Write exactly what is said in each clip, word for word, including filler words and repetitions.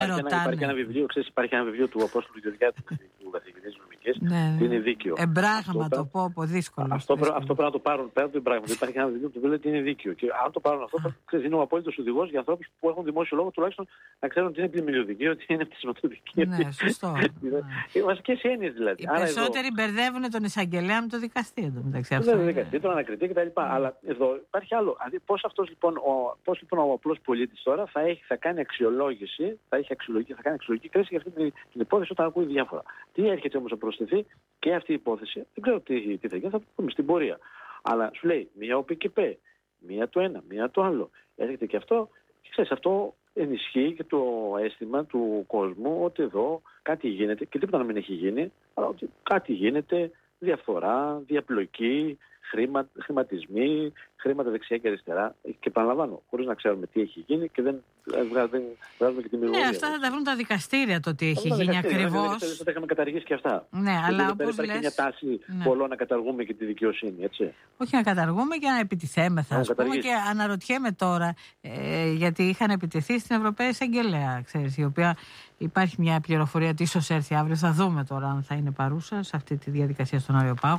Υπάρχει, ένα, υπάρχει, ένα βιβλίο, ξέρεις, υπάρχει ένα βιβλίο του Απόστολου Γεωργιάδη, του καθηγητή νομικής, ναι, τι είναι δίκαιο. Εμπράγμα το πω, πω δύσκολο. Αυτό, αυτό, αυτό πρέπει να το πάρουν πέρα του εμπράγματο. Υπάρχει ένα βιβλίο που λέει ότι είναι δίκαιο. Και αν το πάρουν αυτό, ξέρεις, είναι ο απόλυτος οδηγός για ανθρώπους που έχουν δημόσιο λόγο, τουλάχιστον να ξέρουν ότι είναι πλημμυριωδική, ότι είναι πτυσματοδική. Ναι, σωστό. Οι βασικές έννοιες δηλαδή. Οι περισσότεροι εδώ... μπερδεύουν τον εισαγγελέα με το δικαστή. Δεν είναι δικαστή, τον ανακριτή κτλ. Mm. Αλλά εδώ υπάρχει άλλο. Δηλαδή, πώς αυτός λοιπόν ο, πώς, λοιπόν, ο απλός πολίτης τώρα θα, έχει, θα κάνει αξιολόγηση, θα, έχει αξιολογική, θα κάνει αξιολογική κρίση για αυτή την, την υπόθεση όταν ακούει διάφορα. Τι έρχεται όμως να προσθεθεί και αυτή η υπόθεση, δεν ξέρω τι, τι θα γίνει, θα το πούμε στην πορεία. Αλλά σου λέει μία ο πι και πέ, μία το ένα, μία το άλλο. Έρχεται και αυτό, και ξέρεις, αυτό ενισχύει και το αίσθημα του κόσμου ότι εδώ κάτι γίνεται, και τίποτα να μην έχει γίνει, αλλά ότι κάτι γίνεται, διαφθορά, διαπλοκή, χρήμα, χρηματισμοί, χρήματα δεξιά και αριστερά. Και επαναλαμβάνω, χωρίς να ξέρουμε τι έχει γίνει και δεν βγάζουμε και τη μυρωδία. Ναι, αυτά θα τα βρουν τα δικαστήρια το τι έχει γίνει ακριβώς. Δεν θα είχαμε καταργήσει και αυτά. Ναι, αλλά όπως λες... Υπάρχει μια τάση ναι. πολλών να καταργούμε και τη δικαιοσύνη, έτσι. Όχι να καταργούμε και να επιτιθέμεθα. Ας πούμε, και αναρωτιέμαι τώρα, ε, γιατί είχαν επιτεθεί στην Ευρωπαϊκή Εισαγγελέα, ξέρεις, η οποία υπάρχει μια πληροφορία ότι ίσως έρθει αύριο. Θα δούμε τώρα αν θα είναι παρούσα σε αυτή τη διαδικασία στον Αριοπάγο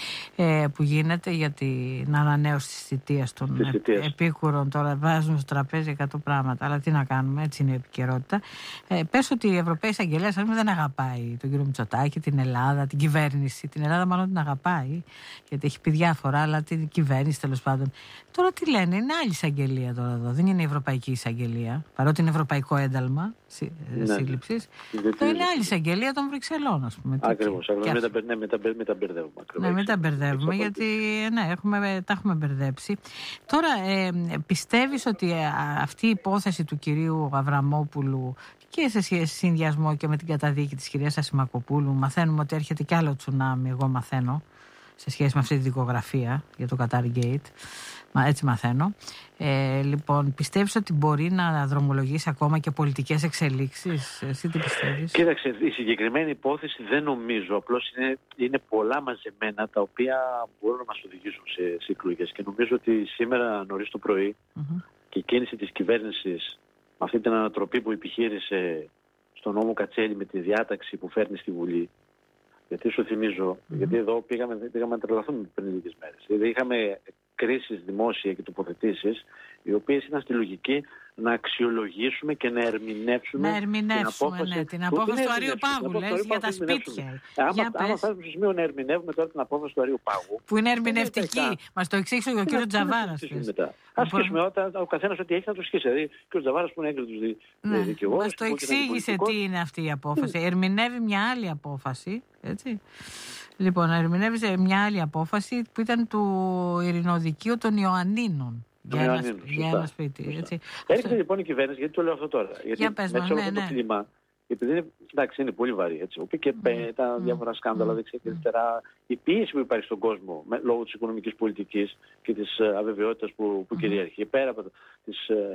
ε, που γίνεται για την ανανέωση της θητείας των επίκουρων. Τώρα βάζουν στο τραπέζι εκατό πράγματα, αλλά τι να κάνουμε, έτσι είναι η επικαιρότητα. Ε, πες ότι η Ευρωπαϊκή Εισαγγελέα δεν αγαπάει τον κύριο Μητσοτάκη, την Ελλάδα, την κυβέρνηση. Την Ελλάδα μάλλον την αγαπάει, γιατί έχει πει διάφορα, αλλά την κυβέρνηση τέλος πάντων. Τώρα τι λένε, είναι άλλη εισαγγελία τώρα εδώ. Δεν είναι η Ευρωπαϊκή Εισαγγελία, παρότι είναι ευρωπαϊκό ένταλμα ναι. σύλληψης. Το είναι άλλη εισαγγελία των Βρυξελών, ας πούμε. Ακριβώς, ναι, με τα μπερδεύουμε. Ναι, μην τα μπερδεύουμε, γιατί ναι, έχουμε, τα έχουμε μπερδέψει. Τώρα, ε, πιστεύεις ότι αυτή η υπόθεση του κυρίου Αβραμόπουλου και σε συνδυασμό και με την καταδίκη της κυρίας Ασημακοπούλου, μαθαίνουμε ότι έρχεται κι άλλο τσουνάμι, εγώ μαθαίνω, σε σχέση με αυτή τη δικογραφία για το Qatar Gate. Μα έτσι μαθαίνω. Ε, λοιπόν, πιστεύεις ότι μπορεί να δρομολογήσει ακόμα και πολιτικές εξελίξεις? Εσύ τι πιστεύεις? Κοίταξε, η συγκεκριμένη υπόθεση δεν νομίζω. Απλώς είναι, είναι πολλά μαζεμένα τα οποία μπορούν να μας οδηγήσουν σε, σε εκλογές. Και νομίζω ότι σήμερα νωρίς το πρωί mm-hmm. και η κίνηση της κυβέρνησης με αυτή την ανατροπή που επιχείρησε στον νόμο Κατσέλη με τη διάταξη που φέρνει στη Βουλή. Γιατί σου θυμίζω, mm-hmm. γιατί εδώ πήγαμε, πήγαμε να τρελαθούμε πριν λίγες μέρες. Δηλαδή είχαμε κρίσεις δημόσια και τοποθετήσεις, οι οποίες ήταν στη λογική να αξιολογήσουμε και να ερμηνεύσουμε, να ερμηνεύσουμε την απόφαση, ναι, την απόφαση του Αρείου Πάγου, λες, για τα σπίτια. Άμα, άμα φτάσουμε στο σημείο να ερμηνεύουμε τώρα την απόφαση του Αρείου Πάγου, που είναι ερμηνευτική, μας το εξήγησε ο κ. Τζαβάρας. Ας σκίσουμε ο καθένας ό,τι έχει να το σκίσει. Δηλαδή, ο κ. Τζαβάρας που είναι έγκριτος δικηγόρος. Μας το εξήγησε τι είναι αυτή η απόφαση. Ερμηνεύει μια άλλη απόφαση, έτσι. Λοιπόν, ερμηνεύει μια άλλη απόφαση που ήταν του Ειρηνοδικείου των Ιωαννίνων. Για ένα, για ένα σπίτι. Έτσι. Έρχεται λοιπόν η κυβέρνηση, γιατί το λέω αυτό τώρα. Γιατί για πες μέσα σε ναι, αυτό ναι. το κλίμα, επειδή είναι, εντάξει, είναι πολύ βαρύ. Έτσι. Ο πι και πέ, mm. τα διάφορα σκάνδαλα mm. δεξιά και αριστερά, η πίεση που υπάρχει στον κόσμο με, λόγω της οικονομικής πολιτικής και της uh, αβεβαιότητας που, που mm. κυριαρχεί, πέρα από τις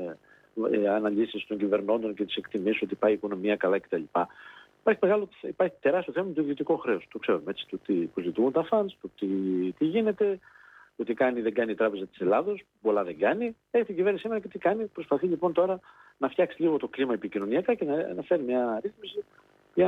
uh, ε, αναλύσεις των κυβερνώντων και τις εκτιμήσεις ότι πάει η οικονομία καλά κτλ. Υπάρχει, μεγάλο, υπάρχει τεράστιο θέμα με το ιδιωτικό χρέος. Το ξέρουμε έτσι, το τι ζητούν τα φαντς, το τι, τι γίνεται, το τι κάνει δεν κάνει η Τράπεζα της Ελλάδος, πολλά δεν κάνει. Έχει την κυβέρνηση σήμερα και τι κάνει. Προσπαθεί λοιπόν τώρα να φτιάξει λίγο το κλίμα επικοινωνιακά και να, να φέρει μια ρύθμιση για,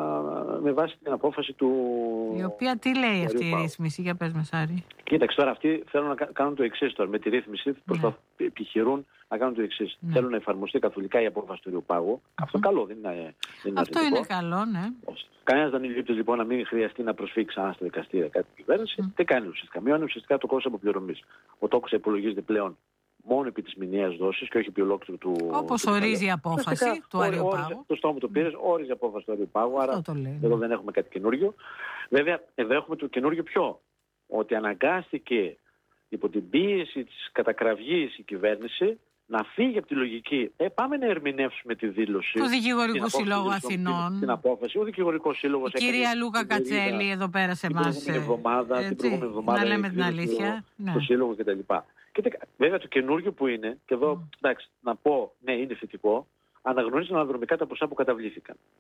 με βάση την απόφαση του... Η οποία τι λέει αυτή η ρύθμιση, για πες Μεσάρη. Κοίταξε τώρα, αυτοί θέλουν να κάνουν το εξής τώρα. Με τη ρύθμιση προσπαθούν, ναι. επιχειρούν να κάνουν το εξής. Ναι. Θέλουν να εφαρμοστεί καθολικά η απόφαση του Αρείου Πάγου. Mm-hmm. Αυτό καλό, δεν είναι, δεν είναι αυτό είναι καλό, ναι. Κανένας δανειολήπτης λοιπόν να μην χρειαστεί να προσφύγει ξανά στα δικαστήρια κάτι κυβέρνηση. Mm. Τι κάνει ουσιαστικά? Μειώνει ουσιαστικά το κόστος αποπληρωμής. Ο τόκος υπολογίζεται πλέον μόνο επί της μηνιαίας δόσης και όχι επί ολόκληρου του. Όπως ορίζει η απόφαση ουσιαστικά, του Αρείου Πάγου. Το στόμα που το πήρες, όριζε η απόφαση του Αρείου Πάγου. Άρα εδώ δεν έχουμε κάτι καινούριο. Βέβαια, εδώ έχουμε το καινούριο ποιο? Ότι αναγκάστηκε υπό την πίεση της κατακραυγής η κυβέρνηση να φύγει από τη λογική. Ε, πάμε να ερμηνεύσουμε τη δήλωση του Δικηγορικού Συλλόγου Αθηνών. Την απόφαση. Ο Δικηγορικός Σύλλογος. Η κυρία Λούκα Κατσέλη εδώ πέρα σε εμάς. Την προηγούμενη εβδομάδα. Την προηγούμενη εβδομάδα. Να λέμε την αλήθεια. Ναι. Το Σύλλογο κτλ. Και βέβαια το καινούργιο που είναι, και εδώ mm. εντάξει, να πω ναι, είναι θετικό, αναγνωρίζει αναδρομικά τα ποσά που καταβλήθηκαν.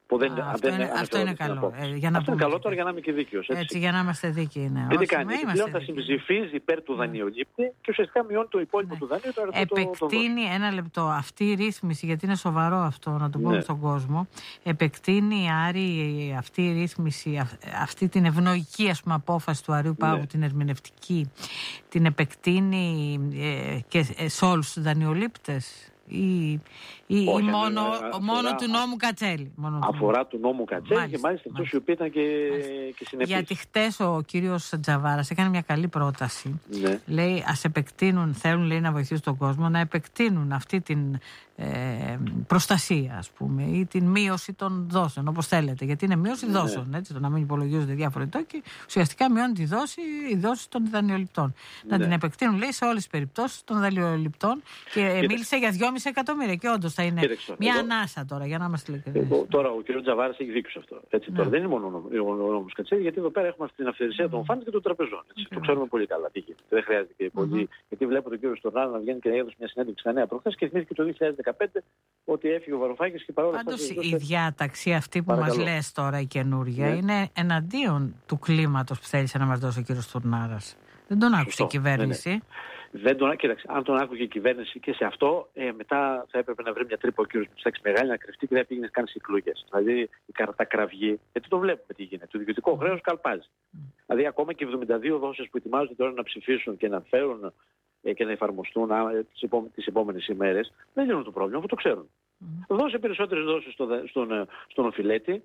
Που δεν, Α, αυτό, δεν είναι, αυτό είναι καλό. Ε, για να αυτό είναι καλό τώρα για να είμαι και δίκαιος. Έτσι. έτσι, για να είμαστε δίκαιοι. Ναι. Και τι κάνει, πλέον θα συμψηφίζει υπέρ του δανειολήπτη και ουσιαστικά μειώνει το υπόλοιπο ναι. του δανείου. Το επεκτείνει, το, το ένα λεπτό, αυτή η ρύθμιση, γιατί είναι σοβαρό αυτό να το πούμε ναι. στον κόσμο, επεκτείνει Άρη αυτή η ρύθμιση, αυτή την ευνοϊκή ας πούμε, απόφαση του Αρείου Πάγου, ναι. την ερμηνευτική, την επεκτείνει ε, και σε όλους τους δανειολήπτες. Ή, ή, Όχι, ή μόνο, αφορά, μόνο του νόμου Κατσέλη. Μόνο αφορά του νόμου Κατσέλη μάλιστα, και μάλιστα αυτούς οι οποίοι ήταν και, και συνεπείς. Γιατί χτες ο κύριος Τζαβάρας έκανε μια καλή πρόταση. Ναι. Λέει ας επεκτείνουν, θέλουν λέει, να βοηθήσουν τον κόσμο να επεκτείνουν αυτή την ε, προστασία ας πούμε ή την μείωση των δόσεων όπως θέλετε. Γιατί είναι μείωση ναι. δόσεων, έτσι, το να μην υπολογίζονται διάφοροι τόκοι. Ουσιαστικά μειώνει τη δόση, η δόση των δανειοληπτών. Ναι. Να την επεκτείνουν λέει σε όλες τις περιπτώσεις των δανειοληπτών και Κοίταξε. μίλησε για δυόμισι εκατομμύρια και όντως θα είναι Κοίταξε. μια εγώ, ανάσα τώρα για να είμαστε ειλικρινείς. Τώρα ο κ. Τζαβάρας έχει δίκιο σε αυτό. Έτσι, ναι. Τώρα δεν είναι μόνο ο νόμος Κατσέλη, γιατί εδώ πέρα έχουμε αυτή την αυθαιρεσία mm. των φαντ και των τραπεζών. Έτσι. Okay. Το ξέρουμε πολύ καλά τι γίνεται. Δεν χρειάζεται και πολύ. Mm-hmm. Γιατί βλέπω τον κύριο Στουρνάρα να βγαίνει και να έδωσε μια συνέντευξη στα Νέα προχθές και θυμήθηκε το δύο χιλιάδες δεκαπέντε ότι έφυγε ο Βαρουφάκης και παρόλα αυτά. Πάντως η διάταξη αυτή που μας λες τώρα η καινούργια ναι. είναι εναντίον του κλίματος που θέλησε να μας δώσει ο κ. Στουρνάρας. Δεν τον άκουσε η κυβέρνηση. Ναι, ναι. Δεν τον, κοίταξε, αν τον άκουγε η κυβέρνηση και σε αυτό, ε, μετά θα έπρεπε να βρει μια τρύπα ο κύριος Μητσοτάκης μεγάλη να κρυφτεί και δεν πήγαινε καν στις εκλογές. Δηλαδή η καρτακραυγή, γιατί το βλέπουμε τι γίνεται. Το ιδιωτικό χρέος καλπάζει. Mm. Δηλαδή ακόμα και εβδομήντα δύο δόσεις που ετοιμάζονται τώρα να ψηφίσουν και να φέρουν ε, και να εφαρμοστούν ε, τις, επόμε, τις επόμενες ημέρες, δεν λύνουν το πρόβλημα, αφού το ξέρουν. Mm. Δώσε περισσότερες δόσεις στο, στον, στον οφειλέτη.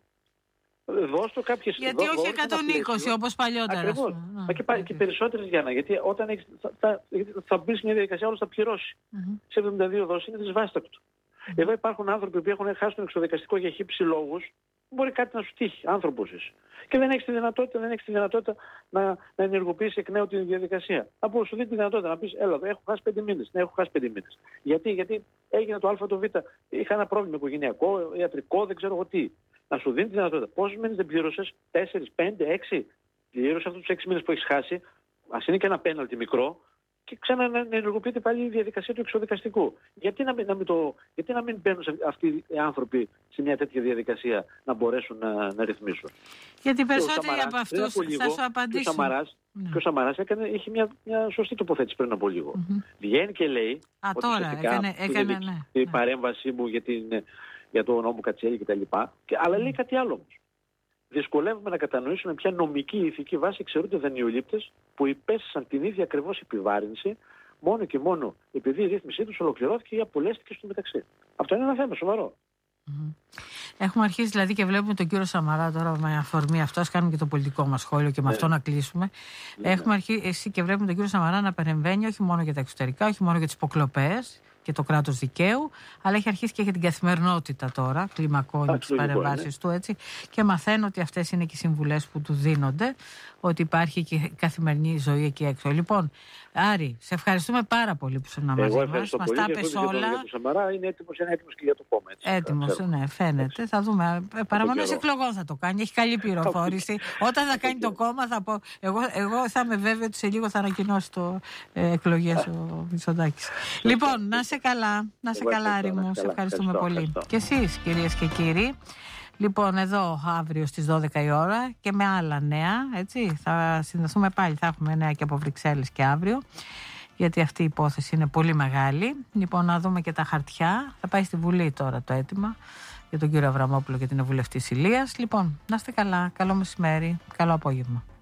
Δώστο κάποιες, γιατί δώ, όχι εκατόν είκοσι όπως παλιότερα. Ακριβώς. Μα και, okay. και περισσότερες για να. Γιατί όταν έχεις, θα, θα, θα μπει σε μια διαδικασία, όλος θα πληρώσει. Mm-hmm. Σε εβδομήντα δύο δόσεις είναι δυσβάστακτο. Mm-hmm. Εδώ υπάρχουν άνθρωποι που έχουν χάσει τον εξωδικαστικό για χύψη λόγους. Μπορεί κάτι να σου τύχει, άνθρωπος είσαι. Και δεν έχεις τη δυνατότητα, δεν έχεις τη δυνατότητα να, να ενεργοποιήσεις εκ νέου τη διαδικασία. Από σου δίνει τη δυνατότητα να πεις, έλα, έχω χάσει πέντε μήνες. Ναι, έχω χάσει πέντε μήνες. Γιατί, γιατί έγινε το Α, το Β. Είχα ένα πρόβλημα οικογενειακό, ιατρικό, δεν ξέρω εγώ τι. Να σου δίνει τη δυνατότητα. Πόσους μήνες δεν πλήρωσες, τέσσερις, πέντε, έξι. Πλήρωσε αυτούς τους έξι μήνες που έχεις χάσει, ας είναι και ένα πέναλτι μικρό, και ξανά να ενεργοποιείται πάλι η διαδικασία του εξωδικαστικού. Γιατί να μην, να μην, το, γιατί να μην μπαίνουν αυτοί οι άνθρωποι σε μια τέτοια διαδικασία να μπορέσουν να, να ρυθμίσουν. Γιατί περισσότεροι από αυτούς θα σου απαντήσουν. Και ο Σαμαράς, ναι. και ο Σαμαράς έκανε, είχε μια, μια σωστή τοποθέτηση πριν από λίγο. Mm-hmm. Βγαίνει και λέει Α, ότι τώρα, έκανε, έκανε, ναι, η ναι. παρέμβασή μου για, την, για το νόμο Κατσέλη κτλ. Αλλά λέει κάτι άλλο όμως. Δυσκολεύουμε να κατανοήσουμε ποια νομική ηθική βάση εξαιρούνται δανειολήπτες που υπέστησαν την ίδια ακριβώς επιβάρυνση μόνο και μόνο επειδή η ρύθμισή τους ολοκληρώθηκε ή απολέστηκε στο μεταξύ. Αυτό είναι ένα θέμα σοβαρό. Mm-hmm. Έχουμε αρχίσει δηλαδή και βλέπουμε τον κύριο Σαμαρά τώρα με αφορμή αυτό, ας κάνουμε και το πολιτικό μας σχόλιο και με ναι. αυτό να κλείσουμε. Ναι. Έχουμε αρχίσει και βλέπουμε τον κύριο Σαμαρά να παρεμβαίνει όχι μόνο για τα εξωτερικά, όχι μόνο για τις υποκλοπές και το κράτος δικαίου, αλλά έχει αρχίσει και για την καθημερινότητα τώρα, κλιμακώνει τις παρεμβάσεις του έτσι και μαθαίνω ότι αυτές είναι και οι συμβουλές που του δίνονται, ότι υπάρχει και καθημερινή ζωή εκεί έξω. Λοιπόν, Άρη, σε ευχαριστούμε πάρα πολύ που ήσουν μαζί μας. Μας τα πες όλα. Για το Σαμαρά είναι έτοιμος, είναι έτοιμος και για το κόμμα. Έτσι, έτοιμος, ναι, φαίνεται. Έτσι. Θα δούμε. Παραμονές εκλογών θα το κάνει. Έχει καλή πληροφόρηση. Όταν θα κάνει το κόμμα θα πω. Εγώ, εγώ θα είμαι βέβαιο ότι σε λίγο θα ανακοινώσει το ε, εκλογές ο Μητσοτάκης. Λοιπόν, να σε καλά. Να σε καλά, Άρη μου. Σε ευχαριστούμε πολύ. Και εσείς, κυρίες και κύριοι. Λοιπόν, εδώ αύριο στις δώδεκα η ώρα και με άλλα νέα, έτσι, θα συνδεθούμε πάλι, θα έχουμε νέα και από Βρυξέλλες και αύριο, γιατί αυτή η υπόθεση είναι πολύ μεγάλη. Λοιπόν, να δούμε και τα χαρτιά, θα πάει στη Βουλή τώρα το αίτημα για τον κύριο Αβραμόπουλο και την βουλευτή Ηλίας. Λοιπόν, να είστε καλά, καλό μεσημέρι, καλό απόγευμα.